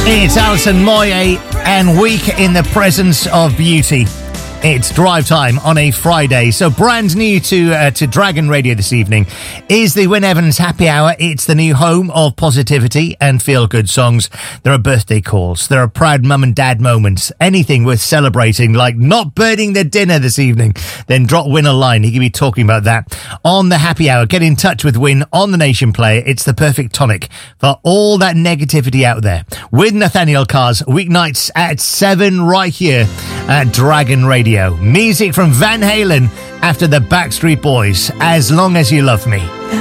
It's Alison Moyet and Weak in the Presence of Beauty. It's drive time on a Friday. So brand new to Dragon Radio this evening is the Wyn Evans Happy Hour. It's the new home of positivity and feel-good songs. There are birthday calls. There are proud mum and dad moments. Anything worth celebrating, like not burning the dinner this evening. Then drop Wyn a line. He could be talking about that on the Happy Hour. Get in touch with Wyn on the Nation Player. It's the perfect tonic for all that negativity out there. With Nathaniel Cars, weeknights at 7 right here at Dragon Radio. Music from Van Halen after the Backstreet Boys, As Long As You Love Me.